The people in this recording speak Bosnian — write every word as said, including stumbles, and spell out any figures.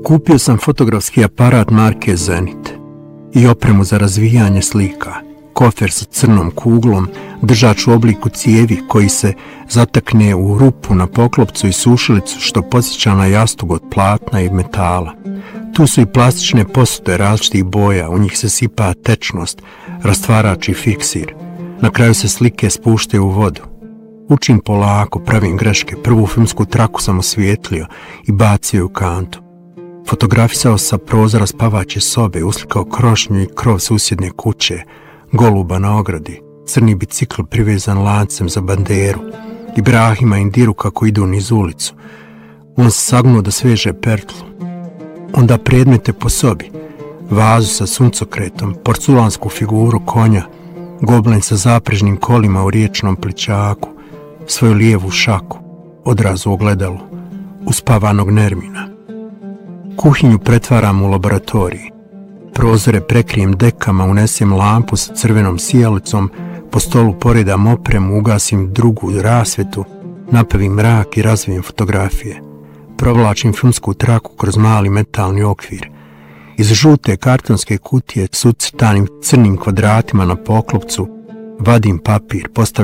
Kupio sam fotografski aparat marke Zenit i opremu za razvijanje slika, kofer sa crnom kuglom, držač u obliku cijevi koji se zatakne u rupu na poklopcu i sušilicu što podsjeća na jastuk od platna i metala. Tu su i plastične posude različitih boja, u njih se sipa tečnost, rastvarač i fiksir. Na kraju se slike spuštaju u vodu. Učim polako, pravim greške, prvu filmsku traku sam osvijetlio i bacio u kantu. Fotografisao sa prozora spavaće sobe, uslikao krošnju i krov susjedne kuće, goluba na ogradi, crni bicikl privezan lancem za banderu, Ibrahima i Indiru kako idu niz ulicu. On se sagnuo da sveže pertlu. Onda predmete po sobi, vazu sa suncokretom, porculansku figuru konja, goblen sa zaprežnim kolima u riječnom plićaku, svoju lijevu šaku, odraz u ogledalu, uspavanog Nermina. Kuhinju pretvaram u laboratoriji. Prozore prekrijem dekama, unesem lampu sa crvenom sijalicom, po stolu poredam opremu, ugasim drugu rasvetu, napavim mrak i razvijem fotografije. Provlačim filmsku traku kroz mali metalni okvir. Iz žute kartonske kutije s ucrtanim crnim kvadratima na poklopcu vadim papir, postavljam